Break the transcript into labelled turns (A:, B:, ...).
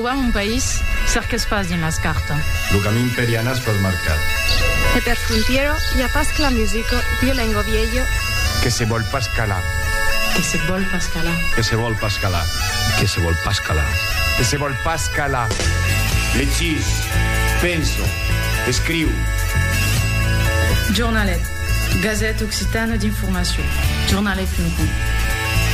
A: trobam un país, cer que es pas dins les cartes.
B: El camí imperial es pas marcat.
C: E per frontiero hi ha pas la musica violengo viejo
D: que se vol pas calar.
A: Que se vol pas calar.
B: Que se vol pas calar.
D: Que se vol pas calar. Que se vol pas calar.
E: L'hechiç, penso, escriu.
A: Jornalet, Gazette Occitane d'informació. Jornalet.com